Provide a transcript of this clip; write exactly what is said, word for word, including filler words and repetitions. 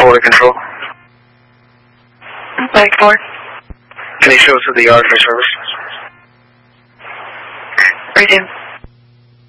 Forward control. Back four. Can you show us to the yard for service? Resume.